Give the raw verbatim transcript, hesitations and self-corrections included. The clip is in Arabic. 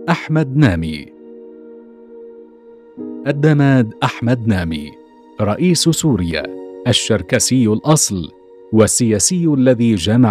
أحمد نامي. الدماد أحمد نامي رئيس سوريا، الشركسي الأصل والسياسي الذي جمع